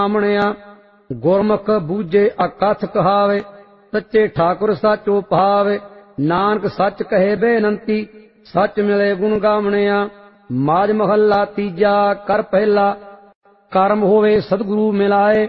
ਆਮਣਿਆ। ਗੁਰਮੁਖ ਬੂਝੇ ਅਕਥ ਕਹਾਵੇ, ਸੱਚੇ ਠਾਕੁਰ ਸਾਚੋ ਭਾਵੇ। ਨਾਨਕ ਸੱਚ ਕਹੇ ਬੇਨੰਤੀ, ਸੱਚ ਮਿਲੇ ਗੁਣ ਗਾਵਣਿਆ। ਮਾਝ ਮਹੱਲਾ ਤੀਜਾ। ਕਰ ਪਹਿਲਾ। ਕਰਮ ਹੋਵੇ ਸਤਿਗੁਰੂ ਮਿਲਾਏ,